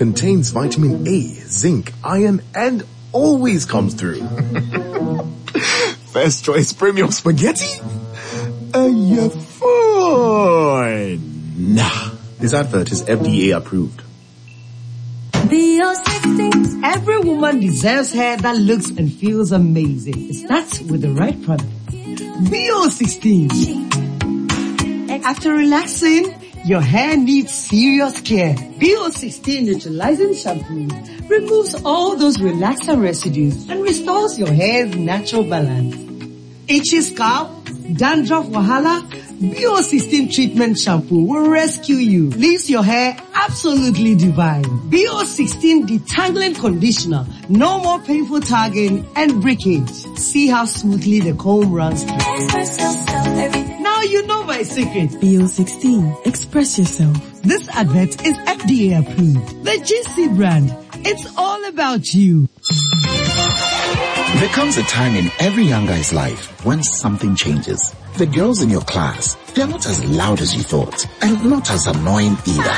contains vitamin A, zinc, iron, and always comes through. First choice premium spaghetti? You're fine. Nah, this advert is FDA approved. Bio16. Every woman deserves hair that looks and feels amazing. It starts with the right product. Bio16. After relaxing, your hair needs serious care. Bio16 neutralizing shampoo removes all those relaxer residues and restores your hair's natural balance. Itchy scalp, dandruff wahala, Bio16 treatment shampoo will rescue you. Leaves your hair absolutely divine. Bio16 detangling conditioner. No more painful tagging and breakage. See how smoothly the comb runs through. Now you know my secret. Bio16. Express yourself. This advert is FDA approved. The GC brand. It's all about you. There comes a time in every young guy's life when something changes. The girls in your class, they're not as loud as you thought, and not as annoying either.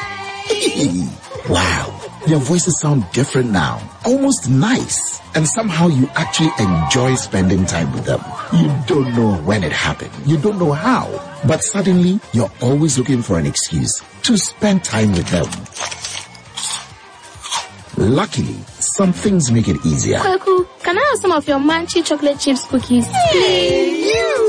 Wow, their voices sound different now, almost nice, and somehow you actually enjoy spending time with them. You don't know when it happened, you don't know how, but suddenly you're always looking for an excuse to spend time with them. Luckily, some things make it easier. Kwaku, can I have some of your Munchie chocolate chips cookies? Please.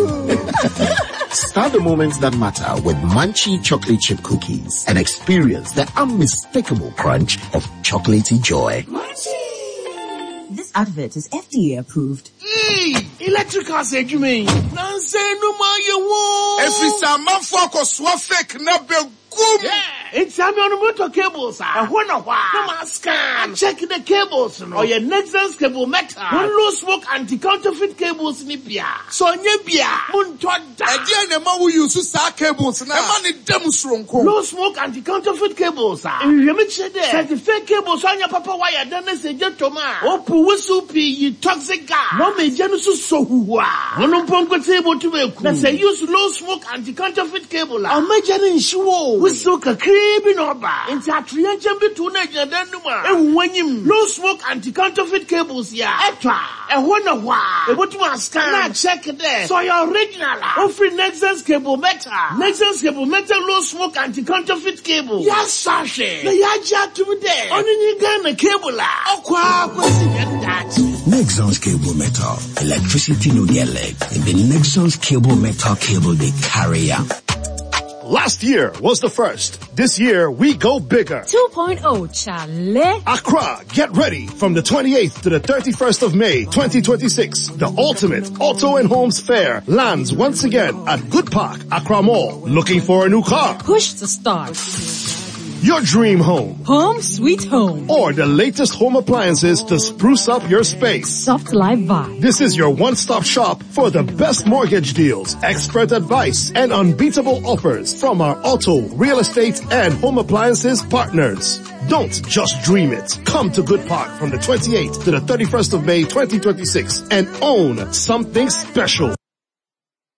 Start the moments that matter with Munchie chocolate chip cookies and experience the unmistakable crunch of chocolatey joy. Munchie! This advert is FDA approved. Electrical say you mean? Nanse no ma ye wo. Every time focus so fake na be gum. It's on the motor cables. I wonder why. No ma scan. Check the cables no. Or your Nexans cable metal. One low smoke anti-counterfeit cables ni bia. So nye bia. Munto da. E dia na ma we use sa cables na. E ma ni dem sronko. Low smoke anti-counterfeit cables. You me che there. Certificate cables on your papa wire then say gentleman. Opu wusu pi you toxic gas. No me jenusu so huwa. Wono ponko table to be cool. Say use low smoke anti-counterfeit cable. O me jenu nshiwo. Wusu ka kribi no ba. Inti atriyanche bitu na jadan numa. Ehwanyim low smoke anti-counterfeit cables ya. Etwa. Ehwana wa. Ebotu scan. Na check there. So your original. Offering Nexans cable metal. Nexans cable metal low smoke anti-counterfeit cable. Yes, sashe. Na yaja to be there. Oni ni Ghana cable la. Okwa kwesi that. Nexans cable metal. Electricity no get leg. And the Nexans cable metal cable they carry out. Last year was the first. This year, we go bigger. 2.0, Charlie. Accra, get ready from the 28th to the 31st of May, 2026. The ultimate auto and homes fair lands once again at Good Park, Accra Mall. Looking for a new car? Push to start. Your dream home. Home sweet home. Or the latest home appliances to spruce up your space. Soft life vibe. This is your one-stop shop for the best mortgage deals, expert advice, and unbeatable offers from our auto, real estate, and home appliances partners. Don't just dream it. Come to Good Park from the 28th to the 31st of May 2026 and own something special.